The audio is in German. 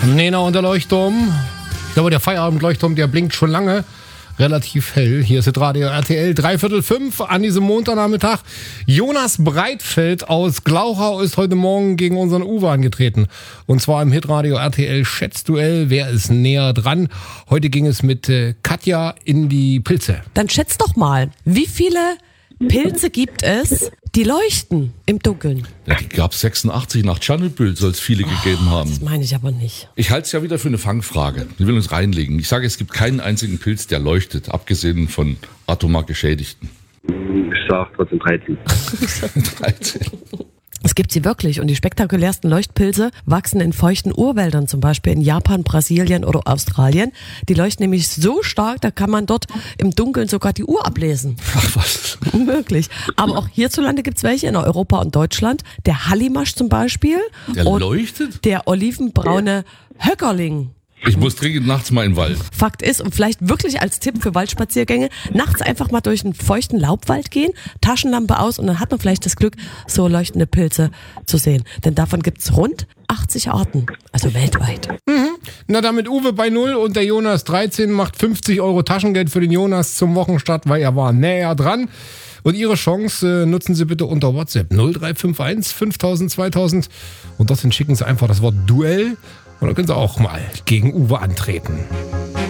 Nena und der Leuchtturm. Ich glaube, der Feierabendleuchtturm, der blinkt schon lange. Relativ hell. Hier ist das Radio RTL 4:45 an diesem Montagnachmittag. Jonas Breitfeld aus Glauchau ist heute Morgen gegen unseren Uwe angetreten. Und zwar im Hitradio RTL Schätzduell. Wer ist näher dran? Heute ging es mit Katja in die Pilze. Dann schätz doch mal, wie viele Pilze gibt es, die leuchten im Dunkeln? Ja, die gab es 86 nach Tschernobyl, soll es viele gegeben haben. Das meine ich aber nicht. Ich halte es ja wieder für eine Fangfrage. Wir will uns reinlegen. Ich sage, es gibt keinen einzigen Pilz, der leuchtet, abgesehen von atomar Geschädigten. Ich sage trotzdem 13. 13. Es gibt sie wirklich und die spektakulärsten Leuchtpilze wachsen in feuchten Urwäldern, zum Beispiel in Japan, Brasilien oder Australien. Die leuchten nämlich so stark, da kann man dort im Dunkeln sogar die Uhr ablesen. Ach was. Unmöglich. Aber auch hierzulande gibt es welche, in Europa und Deutschland. Der Hallimasch zum Beispiel. Der und leuchtet? der olivenbraune Höckerling. Ich muss dringend nachts mal in den Wald. Fakt ist, und vielleicht wirklich als Tipp für Waldspaziergänge, nachts einfach mal durch einen feuchten Laubwald gehen, Taschenlampe aus und dann hat man vielleicht das Glück, so leuchtende Pilze zu sehen. Denn davon gibt's rund 80 Arten, also weltweit. Na, damit Uwe bei 0 und der Jonas 13 macht 50 € Taschengeld für den Jonas zum Wochenstart, weil er war näher dran. Und Ihre Chance nutzen Sie bitte unter WhatsApp 0351 5000 2000 und dorthin schicken Sie einfach das Wort Duell und dann können Sie auch mal gegen Uwe antreten.